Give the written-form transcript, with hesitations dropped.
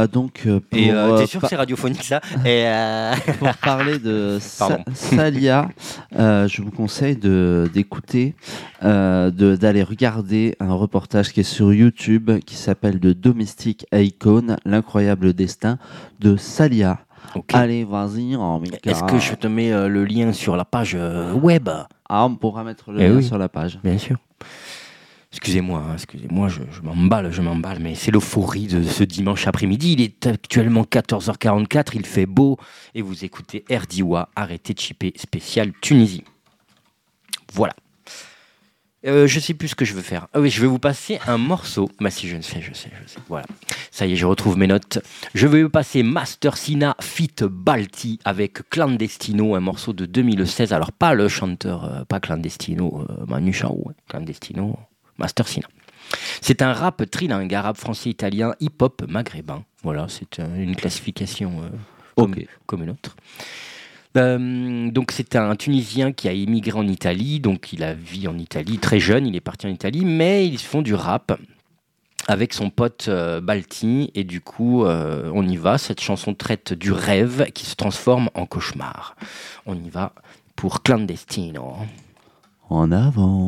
Donc, Et t'es sûr que c'est radiophonique ça? Pour parler de Pardon. Salia, je vous conseille d'écouter, d'aller regarder un reportage qui est sur YouTube qui s'appelle The Domestic Icon, l'incroyable destin de Salia. Ok. Allez, vas-y, en Mika. Est-ce que je te mets le lien sur la page web? Ah, on pourra mettre le Eh lien oui. sur la page. Bien sûr. Excusez-moi, je m'emballe, mais c'est l'euphorie de ce dimanche après-midi. Il est actuellement 14h44, il fait beau, et vous écoutez RDIWA, arrêtez de chipper, spécial Tunisie. Voilà. Je sais plus ce que je veux faire. Ah oui, je vais vous passer un morceau. Bah si, je sais. Voilà. Ça y est, je retrouve mes notes. Je vais vous passer Master Sina feat. Balti avec Clandestino, un morceau de 2016. Alors pas le chanteur, pas Clandestino, Manu Chao, Clandestino, Master Sina. C'est un rap trilingue, arabe, français, italien, hip-hop maghrébin. Voilà, c'est une classification comme une autre. Donc c'est un Tunisien qui a émigré en Italie, donc il a vécu en Italie très jeune, il est parti en Italie, mais ils font du rap avec son pote Balti, et du coup on y va. Cette chanson traite du rêve qui se transforme en cauchemar. On y va pour Clandestino. En avant.